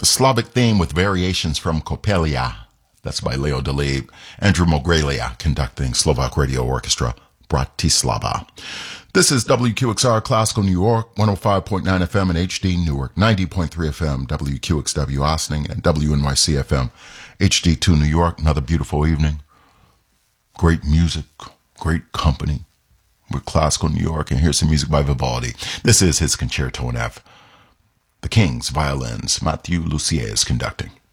Slavic theme with variations from Coppelia. That's by Leo Delibes. Andrew Mogrelia conducting Slovak Radio Orchestra, Bratislava. This is WQXR Classical New York, 105.9 FM and HD Newark, 90.3 FM, WQXW Ossining, and WNYC FM, HD2 New York. Another beautiful evening. Great music, great company with Classical New York. And here's some music by Vivaldi. This is his Concerto in F. The King's Violins, Mathieu Lussier is conducting.